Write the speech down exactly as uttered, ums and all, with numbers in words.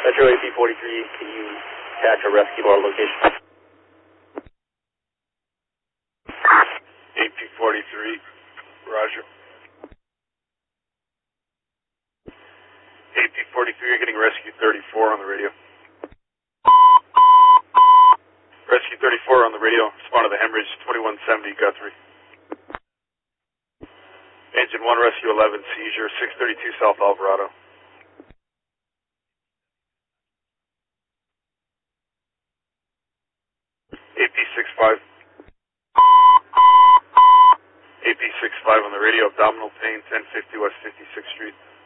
Metro A P forty-three, can you tack a rescue to our location? A P forty-three, roger. A P forty-three, you're getting rescue thirty-four on the radio. Rescue thirty-four on the radio, spawn to the hemorrhage, twenty-one seventy, Guthrie. Engine one, rescue eleven, seizure, six thirty-two South Alvarado. A P sixty-five. A P sixty-five on the radio, abdominal pain, ten fifty West fifty-sixth Street.